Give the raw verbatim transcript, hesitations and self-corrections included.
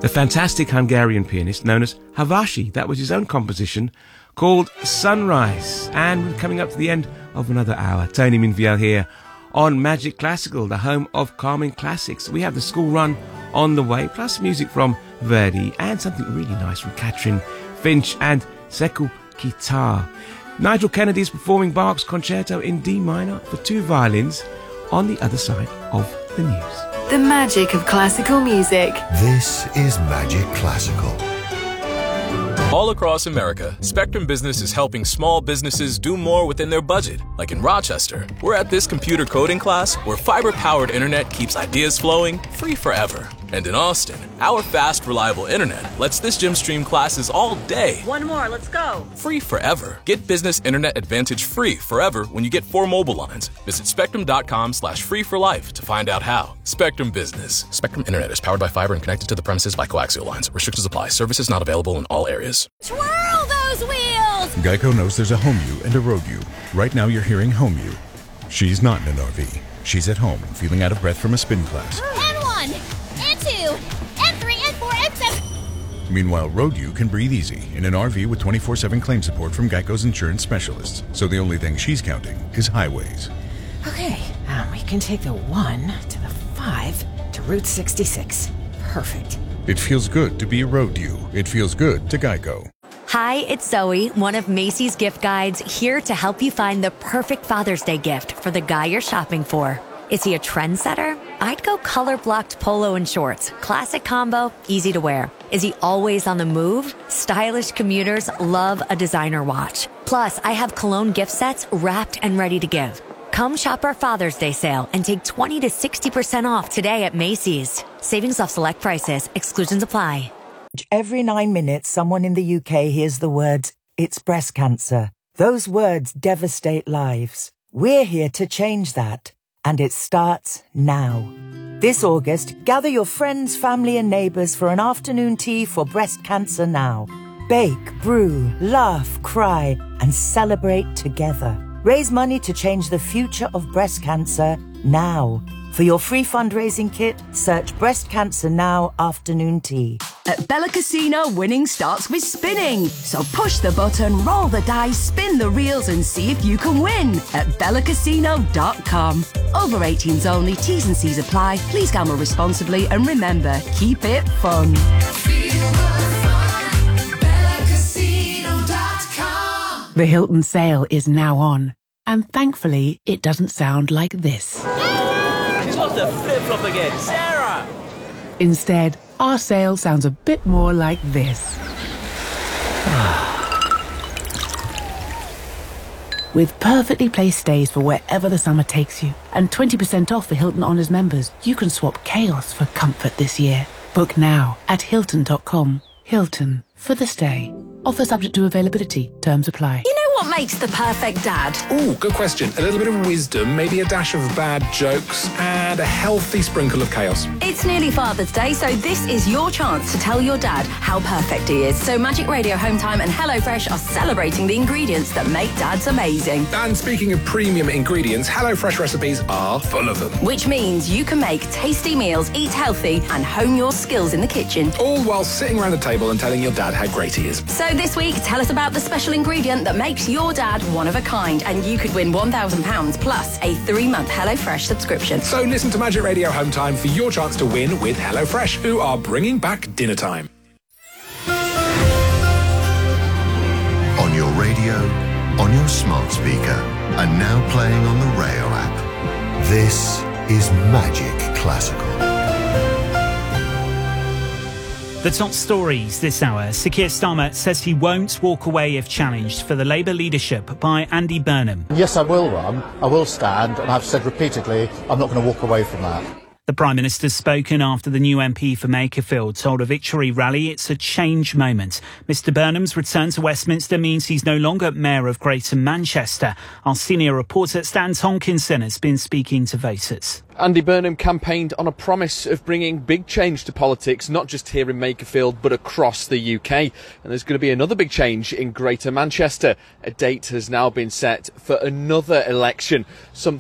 the fantastic Hungarian pianist known as Havasi. That was his own composition called Sunrise. And we're coming up to the end of another hour. Tony Minviel here on Magic Classical, the home of Carmen Classics. We have the school run on the way, plus music from Verdi and something really nice from Catherine Finch and Sekou Kitar. Nigel Kennedy is performing Bach's Concerto in D minor for two violins on the other side of the news. The magic of classical music. This is Magic Classical. All across America, Spectrum Business is helping small businesses do more within their budget. Like in Rochester, we're at this computer coding class where fiber-powered internet keeps ideas flowing free forever. And in Austin, our fast, reliable internet lets this gym stream classes all day. One more, let's go. Free forever. Get Business Internet Advantage free forever when you get four mobile lines. Visit spectrum.com slash free for life to find out how. Spectrum Business. Spectrum Internet is powered by fiber and connected to the premises by coaxial lines. Restrictions apply. Services not available in all areas. Twirl those wheels! Geico knows there's a home you and a road you. Right now you're hearing home you. She's not in an R V. She's at home, feeling out of breath from a spin class. And one, and two, and three, and four, and seven. Meanwhile, road you can breathe easy in an R V with twenty-four seven claim support from Geico's insurance specialists. So the only thing she's counting is highways. Okay, um, we can take the one to the five to Route sixty-six. Perfect. It feels good to be a road you. It feels good to Geico. Hi, it's Zoe, one of Macy's gift guides, here to help you find the perfect Father's Day gift for the guy you're shopping for. Is he a trendsetter? I'd go color-blocked polo and shorts. Classic combo, easy to wear. Is he always on the move? Stylish commuters love a designer watch. Plus, I have cologne gift sets wrapped and ready to give. Come shop our Father's Day sale and take twenty to sixty percent off today at Macy's. Savings off select prices. Exclusions apply. Every nine minutes, someone in the U K hears the words, "It's breast cancer." Those words devastate lives. We're here to change that. And it starts now. This August, gather your friends, family and neighbours for an afternoon tea for Breast Cancer Now. Bake, brew, laugh, cry and celebrate together. Raise money to change the future of breast cancer now. For your free fundraising kit, search Breast Cancer Now Afternoon Tea. At Bella Casino, winning starts with spinning. So push the button, roll the dice, spin the reels and see if you can win at bella casino dot com. Over eighteens only, T's and C's apply. Please gamble responsibly and remember, keep it fun. The Hilton sale is now on. And thankfully, it doesn't sound like this. She's lost her flip-flop again. Sarah! Instead, our sale sounds a bit more like this. With perfectly placed stays for wherever the summer takes you, and twenty percent off for Hilton Honors members, you can swap chaos for comfort this year. Book now at hilton dot com. Hilton, for the stay. Offer subject to availability. Terms apply. You know what makes the perfect dad? Ooh, good question. A little bit of wisdom, maybe a dash of bad jokes, and a healthy sprinkle of chaos. It's nearly Father's Day, so this is your chance to tell your dad how perfect he is. So Magic Radio Home Time and HelloFresh are celebrating the ingredients that make dads amazing. And speaking of premium ingredients, HelloFresh recipes are full of them. Which means you can make tasty meals, eat healthy, and hone your skills in the kitchen. All while sitting around the table and telling your dad how great he is. So this week, tell us about the special ingredient that makes your dad one of a kind, and you could win one thousand pounds plus a three-month HelloFresh subscription. So listen to Magic Radio Home Time for your chance to win with HelloFresh, who are bringing back dinner time. On your radio, on your smart speaker, and now playing on the Rail app. This is Magic Classical. The top stories this hour. Sir Keir Starmer says he won't walk away if challenged for the Labour leadership by Andy Burnham. Yes, I will run. I will stand. And I've said repeatedly, I'm not going to walk away from that. The Prime Minister's spoken after the new M P for Makerfield told a victory rally it's a change moment. Mister Burnham's return to Westminster means he's no longer Mayor of Greater Manchester. Our senior reporter Stan Tonkinson has been speaking to voters. Andy Burnham campaigned on a promise of bringing big change to politics, not just here in Makerfield, but across the U K. And there's going to be another big change in Greater Manchester. A date has now been set for another election. Some